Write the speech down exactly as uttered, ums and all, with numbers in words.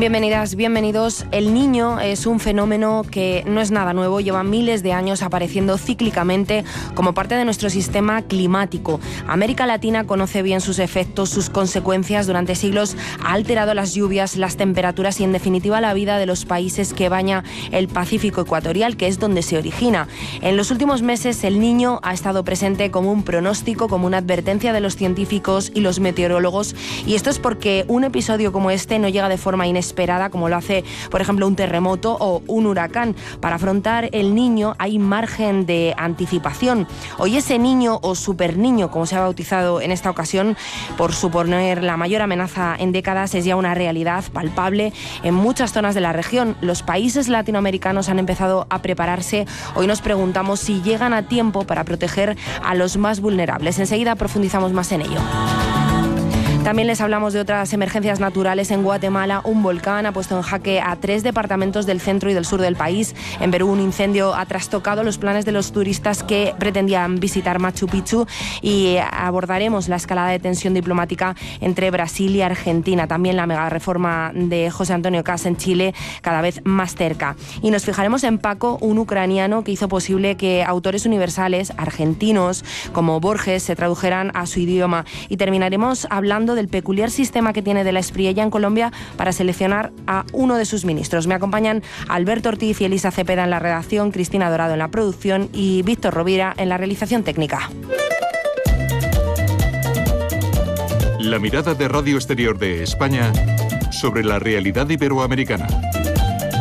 Bienvenidas, bienvenidos. El Niño es un fenómeno que no es nada nuevo, lleva miles de años apareciendo cíclicamente como parte de nuestro sistema climático. América Latina conoce bien sus efectos, sus consecuencias. Durante siglos ha alterado las lluvias, las temperaturas y en definitiva la vida de los países que baña el Pacífico ecuatorial, que es donde se origina. En los últimos meses el Niño ha estado presente como un pronóstico, como una advertencia de los científicos y los meteorólogos, y esto es porque un episodio como este no llega de forma inesperada esperada como lo hace, por ejemplo, un terremoto o un huracán. Para afrontar el Niño hay margen de anticipación. Hoy ese niño o superniño, como se ha bautizado en esta ocasión, por suponer la mayor amenaza en décadas, es ya una realidad palpable en muchas zonas de la región. Los países latinoamericanos han empezado a prepararse. Hoy nos preguntamos si llegan a tiempo para proteger a los más vulnerables. Enseguida profundizamos más en ello. También les hablamos de otras emergencias naturales en Guatemala. Un volcán ha puesto en jaque a tres departamentos del centro y del sur del país. En Perú, un incendio ha trastocado los planes de los turistas que pretendían visitar Machu Picchu, y abordaremos la escalada de tensión diplomática entre Brasil y Argentina. También la mega reforma de José Antonio Kast en Chile, cada vez más cerca. Y nos fijaremos en Paco, un ucraniano que hizo posible que autores universales argentinos como Borges se tradujeran a su idioma. Y terminaremos hablando del peculiar sistema que tiene de la Espriella en Colombia para seleccionar a uno de sus ministros. Me acompañan Alberto Ortiz y Elisa Cepeda en la redacción, Cristina Dorado en la producción y Víctor Rovira en la realización técnica. La mirada de Radio Exterior de España sobre la realidad iberoamericana.